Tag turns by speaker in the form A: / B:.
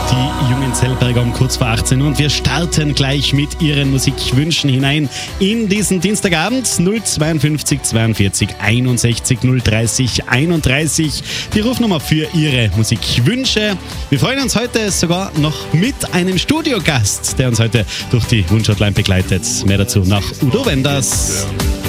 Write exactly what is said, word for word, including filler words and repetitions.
A: Die jungen Zellberger um kurz vor achtzehn Uhr und wir starten gleich mit ihren Musikwünschen hinein in diesen Dienstagabend. null zweiundfünfzig zweiundvierzig einundsechzig null dreißig einunddreißig, die Rufnummer für ihre Musikwünsche. Wir freuen uns heute sogar noch mit einem Studiogast, der uns heute durch die Wunschhotline begleitet. Mehr dazu nach Udo Wenders.